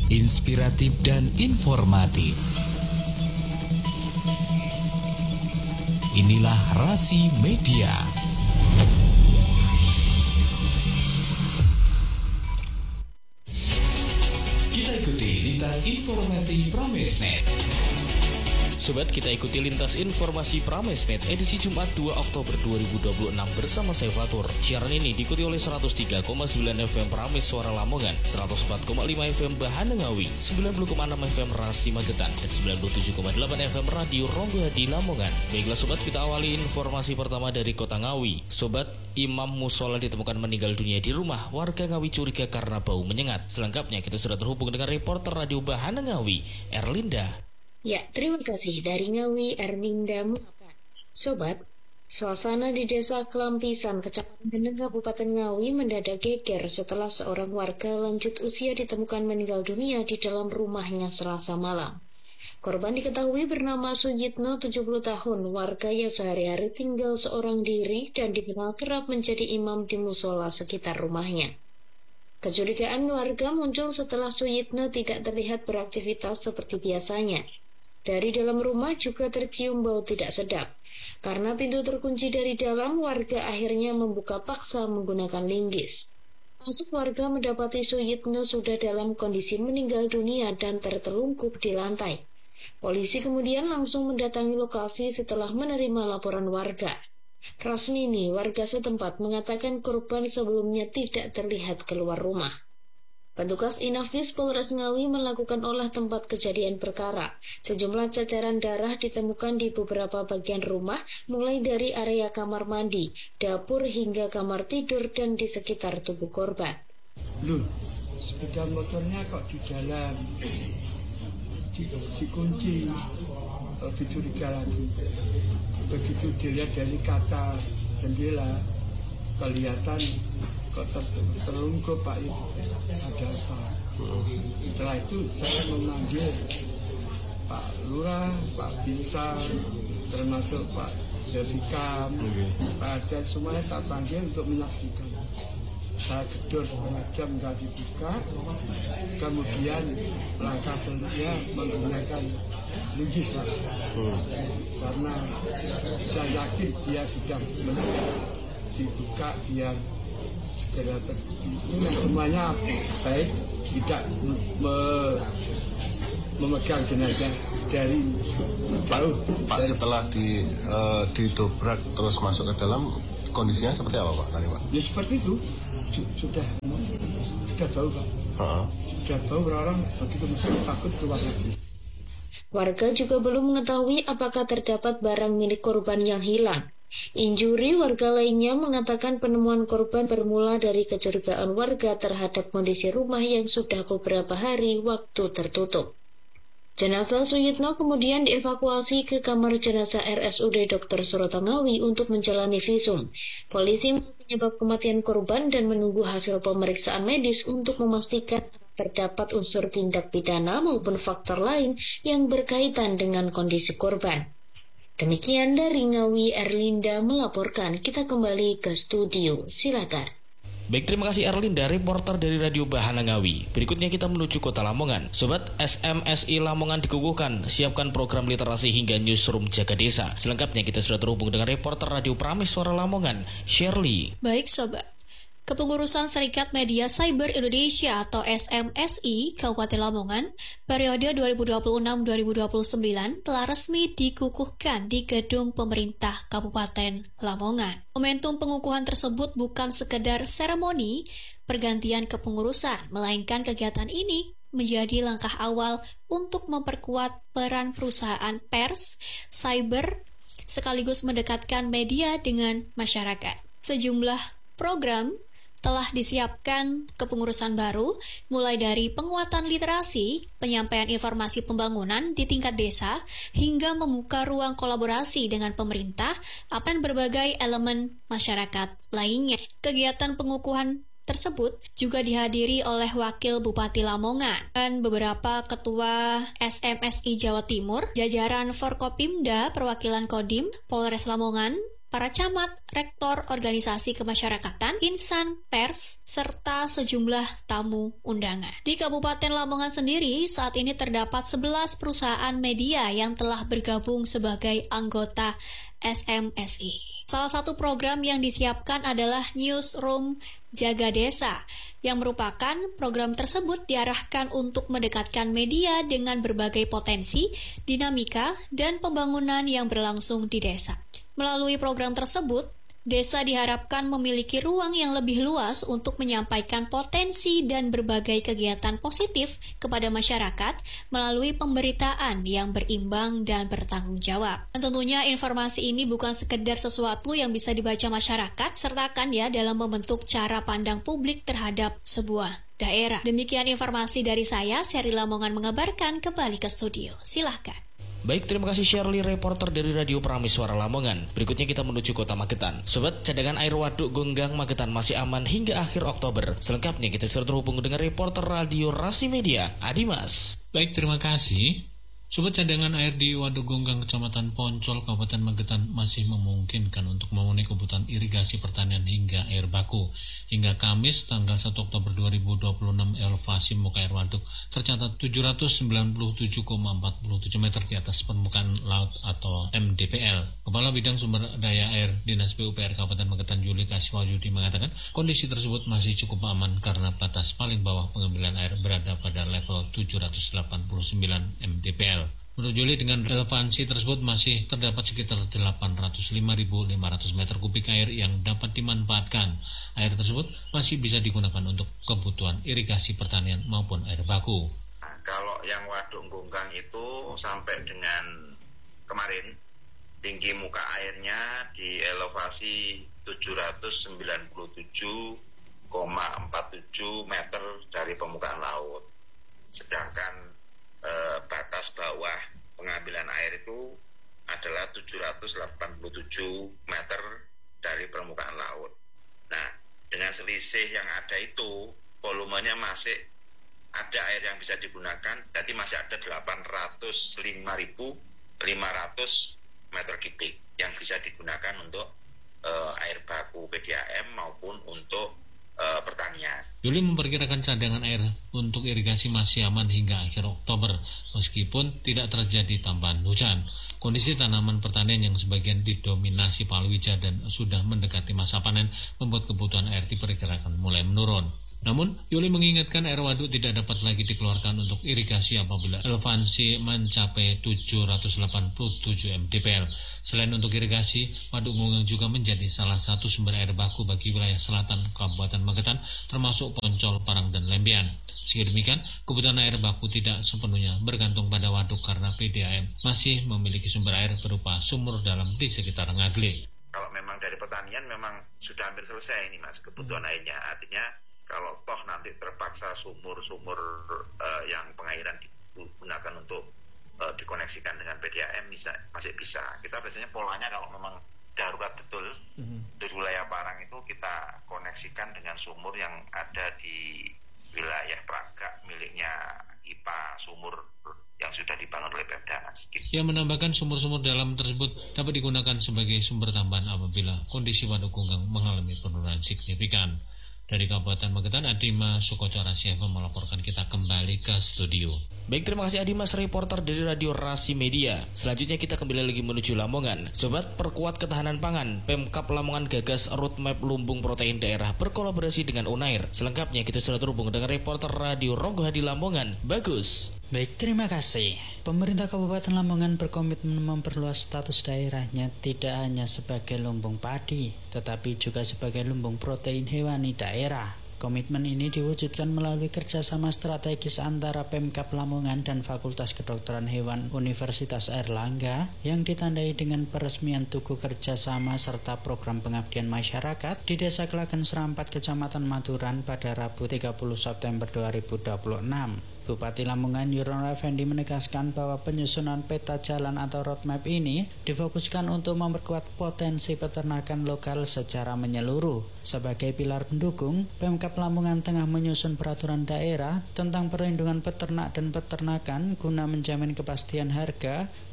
inspiratif dan informatif. Inilah Rasi Media. Kita ikuti lintas informasi Pramesnet. Sobat, kita ikuti lintas informasi Pramesnet edisi Jumat 2 Oktober 2026 bersama saya Fatur. Siaran ini diikuti oleh 103,9 FM Prames Suara Lamongan, 104,5 FM Bahana Ngawi, 90,6 FM Rasi Magetan, dan 97,8 FM Radio Ronggo Hadi Lamongan. Baiklah sobat, kita awali informasi pertama dari kota Ngawi. Sobat, Imam Musola ditemukan meninggal dunia di rumah. Warga Ngawi curiga karena bau menyengat. Selengkapnya kita sudah terhubung dengan reporter Radio Bahana Ngawi, Erlinda. Ya, terima kasih dari Ngawi, Erlinda melaporkan. Sobat, suasana di Desa Kelampisan, Kecamatan Geneng, Kabupaten Ngawi mendadak geger setelah seorang warga lanjut usia ditemukan meninggal dunia di dalam rumahnya Selasa malam. Korban diketahui bernama Suyitno, 70 tahun, warga yang sehari-hari tinggal seorang diri dan dikenal kerap menjadi imam di musola sekitar rumahnya. Kecurigaan warga muncul setelah Suyitno tidak terlihat beraktivitas seperti biasanya. Dari dalam rumah juga tercium bau tidak sedap. Karena pintu terkunci dari dalam, warga akhirnya membuka paksa menggunakan linggis. Masuk, warga mendapati Suyitno sudah dalam kondisi meninggal dunia dan tertelungkup di lantai. Polisi kemudian langsung mendatangi lokasi setelah menerima laporan warga. Rasmini, warga setempat, mengatakan korban sebelumnya tidak terlihat keluar rumah. Petugas Inafis Polres Ngawi melakukan olah tempat kejadian perkara. Sejumlah ceceran darah ditemukan di beberapa bagian rumah, mulai dari area kamar mandi, dapur hingga kamar tidur dan di sekitar tubuh korban. Loh, sepeda motornya kok di dalam, dikunci, dicuriga lagi. Begitu dilihat dari kaca jendela, kelihatan kok terlungkup Pak, itu ada apa. Setelah itu saya memanggil Pak Lurah, Pak Binsar, termasuk Pak Devikam, Pak Adat, semuanya saya panggil untuk menyaksikan. Saya gedor setengah jam nggak dibuka, kemudian langkah selanjutnya menggunakan linggis lah. Karena saya yakin dia sudah meninggal, dibuka biar segera terbukti. Semuanya baik, tidak memegang jenazah dari jauh. Pak, setelah didobrak terus masuk ke dalam, kondisinya seperti apa Pak tadi Pak? Ya seperti itu, sudah tahu Pak. Sudah tahu, orang begitu masuk takut keluar lagi. Warga juga belum mengetahui apakah terdapat barang milik korban yang hilang. Injuri, warga lainnya mengatakan penemuan korban bermula dari kecurigaan warga terhadap kondisi rumah yang sudah beberapa hari waktu tertutup. Jenazah Suyitno kemudian dievakuasi ke kamar jenazah RSUD Dr. Suroto Ngawi untuk menjalani visum. Polisi menyebab kematian korban dan menunggu hasil pemeriksaan medis untuk memastikan terdapat unsur tindak pidana maupun faktor lain yang berkaitan dengan kondisi korban. Demikian dari Ngawi, Erlinda melaporkan. Kita kembali ke studio, silakan. Baik, terima kasih Erlinda, reporter dari Radio Bahana Ngawi. Berikutnya kita menuju kota Lamongan. Sobat, SMSI Lamongan dikukuhkan, siapkan program literasi hingga newsroom jaga desa. Selengkapnya kita sudah terhubung dengan reporter Radio Prames Suara Lamongan, Shirley. Baik sobat, Kepengurusan Serikat Media Cyber Indonesia atau SMSI Kabupaten Lamongan periode 2026-2029 telah resmi dikukuhkan di gedung pemerintah Kabupaten Lamongan. Momentum pengukuhan tersebut bukan sekedar seremoni pergantian kepengurusan, melainkan kegiatan ini menjadi langkah awal untuk memperkuat peran perusahaan pers, cyber, sekaligus mendekatkan media dengan masyarakat. Sejumlah program telah disiapkan kepengurusan baru, mulai dari penguatan literasi, penyampaian informasi pembangunan di tingkat desa, hingga membuka ruang kolaborasi dengan pemerintah dan berbagai elemen masyarakat lainnya. Kegiatan pengukuhan tersebut juga dihadiri oleh Wakil Bupati Lamongan dan beberapa ketua SMSI Jawa Timur, jajaran Forkopimda, perwakilan Kodim, Polres Lamongan, para camat, rektor organisasi kemasyarakatan, insan pers, serta sejumlah tamu undangan. Di Kabupaten Lamongan sendiri, saat ini terdapat 11 perusahaan media yang telah bergabung sebagai anggota SMSI. Salah satu program yang disiapkan adalah Newsroom Jaga Desa, yang merupakan program tersebut diarahkan untuk mendekatkan media dengan berbagai potensi, dinamika, dan pembangunan yang berlangsung di desa. Melalui program tersebut, desa diharapkan memiliki ruang yang lebih luas untuk menyampaikan potensi dan berbagai kegiatan positif kepada masyarakat melalui pemberitaan yang berimbang dan bertanggung jawab. Dan tentunya informasi ini bukan sekedar sesuatu yang bisa dibaca masyarakat, sertakan ya dalam membentuk cara pandang publik terhadap sebuah daerah. Demikian informasi dari saya, Sherry Lamongan mengabarkan. Kembali ke studio. Silahkan. Baik, terima kasih Shirley, reporter dari Radio Pramis Suara Lamongan. Berikutnya kita menuju kota Magetan. Sobat, cadangan air waduk Gonggang Magetan masih aman hingga akhir Oktober. Selengkapnya kita sudah terhubung dengan reporter Radio Rasi Media, Adimas. Baik, terima kasih. Sobat, cadangan air di Waduk Gonggang, Kecamatan Poncol, Kabupaten Magetan masih memungkinkan untuk memenuhi kebutuhan irigasi pertanian hingga air baku. Hingga Kamis, tanggal 1 Oktober 2026, elevasi muka air waduk tercatat 797,47 meter di atas permukaan laut atau MDPL. Kepala Bidang Sumber Daya Air Dinas PUPR Kabupaten Magetan, Yuli Kasihwahyudi, mengatakan kondisi tersebut masih cukup aman karena batas paling bawah pengambilan air berada pada level 789 MDPL. Menurut Juli, dengan relevansi tersebut masih terdapat sekitar 805.500 meter kubik air yang dapat dimanfaatkan. Air tersebut masih bisa digunakan untuk kebutuhan irigasi pertanian maupun air baku. Nah, kalau yang Waduk Gonggang itu sampai dengan kemarin, tinggi muka airnya di elevasi 797,47 meter dari permukaan laut. Sedangkan batas bawah pengambilan air itu adalah 787 meter dari permukaan laut. Nah, dengan selisih yang ada itu, volumenya masih ada air yang bisa digunakan, jadi masih ada 805.500 meter kubik yang bisa digunakan untuk air baku PDAM maupun untuk pertanian. Yuli memperkirakan cadangan air untuk irigasi masih aman hingga akhir Oktober, meskipun tidak terjadi tambahan hujan. Kondisi tanaman pertanian yang sebagian didominasi palawija dan sudah mendekati masa panen membuat kebutuhan air diperkirakan mulai menurun. Namun, Yuli mengingatkan air waduk tidak dapat lagi dikeluarkan untuk irigasi apabila elevasi mencapai 787 mdpl. Selain untuk irigasi, Waduk Gonggang juga menjadi salah satu sumber air baku bagi wilayah selatan Kabupaten Magetan, termasuk Poncol, Parang, dan Lembian. Meski demikian, kebutuhan air baku tidak sepenuhnya bergantung pada waduk karena PDAM masih memiliki sumber air berupa sumur dalam di sekitar Ngagle. Kalau memang dari pertanian memang sudah hampir selesai ini Mas kebutuhan airnya. Artinya kalau toh nanti terpaksa sumur-sumur yang pengairan digunakan untuk dikoneksikan dengan PDAM masih bisa. Kita biasanya polanya kalau memang darurat betul di wilayah Parang itu kita koneksikan dengan sumur yang ada di wilayah Praga miliknya IPA sumur yang sudah dibangun oleh Pemda. Ia menambahkan sumur-sumur dalam tersebut dapat digunakan sebagai sumber tambahan apabila kondisi Waduk Gonggang mengalami penurunan signifikan. Dari Kabupaten Magetan, Adimas Sukoco Rasieva melaporkan. Kita kembali ke studio. Baik, terima kasih Adimas, reporter dari Radio Rasi Media. Selanjutnya kita kembali lagi menuju Lamongan. Sobat, perkuat ketahanan pangan. Pemkab Lamongan gagas roadmap lumbung protein daerah berkolaborasi dengan Unair. Selengkapnya kita sudah terhubung dengan reporter Radio Ronggo Hadi Lamongan, Bagus. Baik, terima kasih. Pemerintah Kabupaten Lamongan berkomitmen memperluas status daerahnya tidak hanya sebagai lumbung padi, tetapi juga sebagai lumbung protein hewani daerah. Komitmen ini diwujudkan melalui kerjasama strategis antara Pemkab Lamongan dan Fakultas Kedokteran Hewan Universitas Airlangga yang ditandai dengan peresmian tugu kerjasama serta program pengabdian masyarakat di Desa Klagen Serampat, Kecamatan Maturan pada Rabu 30 September 2026. Bupati Lamongan Yurono Effendi menegaskan bahwa penyusunan peta jalan atau roadmap ini difokuskan untuk memperkuat potensi peternakan lokal secara menyeluruh. Sebagai pilar pendukung, Pemkab Lamongan tengah menyusun peraturan daerah tentang perlindungan peternak dan peternakan guna menjamin kepastian harga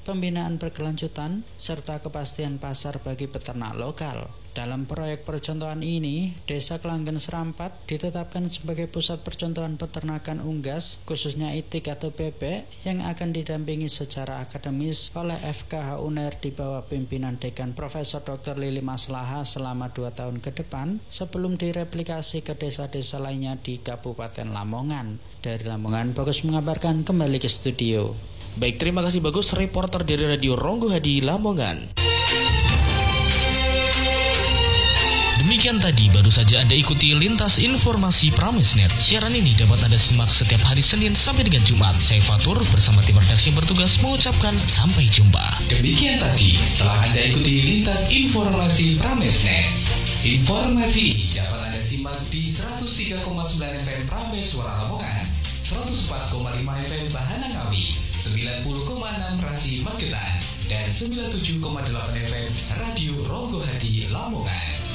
pembinaan berkelanjutan, serta kepastian pasar bagi peternak lokal. Dalam proyek percontohan ini, Desa Kelanggen Serampat ditetapkan sebagai pusat percontohan peternakan unggas, khususnya itik atau bebek, yang akan didampingi secara akademis oleh FKH UNER di bawah pimpinan Dekan Profesor Dr. Lili Maslaha selama 2 tahun ke depan, sebelum direplikasi ke desa-desa lainnya di Kabupaten Lamongan. Dari Lamongan, Bagus mengabarkan, kembali ke studio. Baik, terima kasih Bagus, reporter dari Radio Ronggo Hadi Lamongan. Demikian tadi baru saja Anda ikuti Lintas Informasi Pramesnet. Siaran ini dapat Anda simak setiap hari Senin sampai dengan Jumat. Saya Fatur bersama tim redaksi yang bertugas mengucapkan sampai jumpa. Demikian tadi telah Anda ikuti Lintas Informasi Pramesnet. Informasi dapat Anda simak di 103,9 FM Prames Suara Lamongan, 104,5 FM Bahana Ngawi, 90,6 Rasi Magetan, dan 97,8 FM Radio Ronggo Hadi Lamongan.